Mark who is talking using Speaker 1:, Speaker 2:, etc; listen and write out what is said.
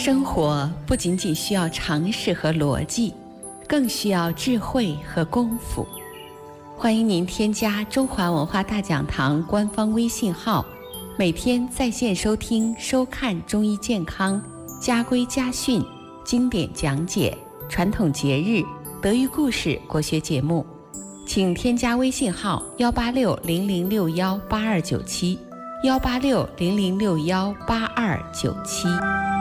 Speaker 1: 生活不仅仅需要常识和逻辑，更需要智慧和功夫。欢迎您添加中华文化大讲堂官方微信号，每天在线收听、收看中医健康、家规家训、经典讲解、传统节日、德育故事国学节目。请添加微信号18600618297，18600618297。